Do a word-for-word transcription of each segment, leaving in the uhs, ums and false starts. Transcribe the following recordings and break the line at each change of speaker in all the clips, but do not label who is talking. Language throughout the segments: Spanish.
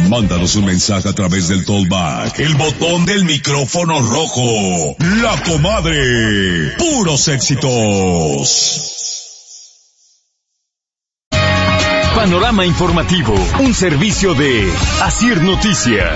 Mándanos un mensaje a través del Tollback, el botón del micrófono rojo. La Comadre. Puros éxitos.
Panorama informativo, un servicio de Asir Noticias.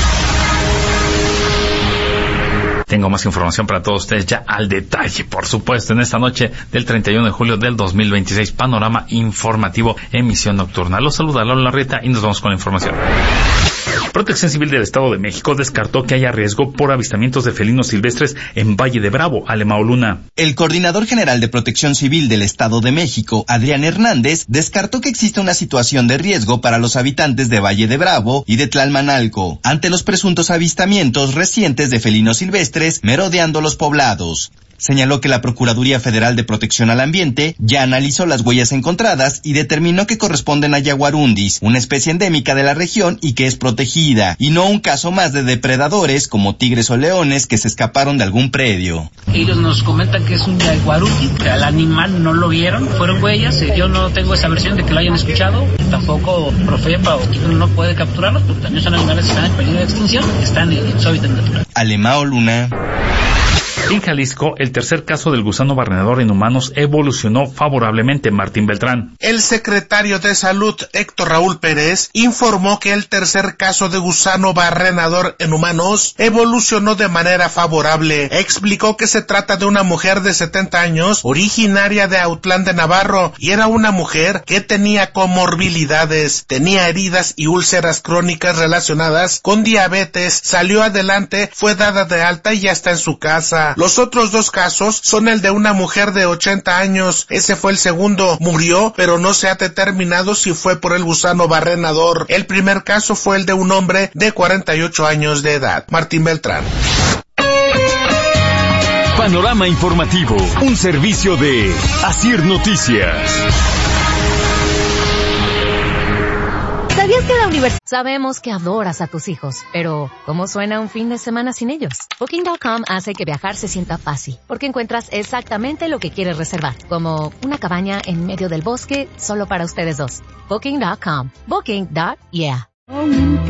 Tengo más información para todos ustedes ya al detalle, por supuesto, en esta noche del treinta y uno de julio del dos mil veintiséis. Panorama informativo, emisión nocturna. Los saluda Lalo Larrieta y nos vamos con la información. Protección Civil del Estado de México descartó que haya riesgo por avistamientos de felinos silvestres en Valle de Bravo, Alemão Luna.
El coordinador general de Protección Civil del Estado de México, Adrián Hernández, descartó que exista una situación de riesgo para los habitantes de Valle de Bravo y de Tlalmanalco, ante los presuntos avistamientos recientes de felinos silvestres merodeando los poblados. Señaló que la Procuraduría Federal de Protección al Ambiente ya analizó las huellas encontradas y determinó que corresponden a Yaguarundis, una especie endémica de la región y que es protegida, y no un caso más de depredadores como tigres o leones que se escaparon de algún predio.
Ellos nos comentan que es un yaguarundi, que al animal no lo vieron, fueron huellas, yo no tengo esa versión de que lo hayan escuchado, tampoco Profepa o quien no puede capturarlos, porque también son animales que están en peligro de extinción, están en su hábitat natural.
Alemão Luna.
En Jalisco, el tercer caso del gusano barrenador en humanos evolucionó favorablemente. Martín Beltrán.
El secretario de Salud, Héctor Raúl Pérez, informó que el tercer caso de gusano barrenador en humanos evolucionó de manera favorable. Explicó que se trata de una mujer de setenta años, originaria de Autlán de Navarro, y era una mujer que tenía comorbilidades, tenía heridas y úlceras crónicas relacionadas con diabetes, salió adelante, fue dada de alta y ya está en su casa. Los otros dos casos son el de una mujer de ochenta años, ese fue el segundo, murió, pero no se ha determinado si fue por el gusano barrenador. El primer caso fue el de un hombre de cuarenta y ocho años de edad. Martín Beltrán.
Panorama informativo, un servicio de Asir Noticias.
¿Sabías que la universidad... Sabemos que adoras a tus hijos, pero ¿cómo suena un fin de semana sin ellos? Booking punto com hace que viajar se sienta fácil, porque encuentras exactamente lo que quieres reservar, como una cabaña en medio del bosque solo para ustedes dos. Booking punto com. Booking. Yeah.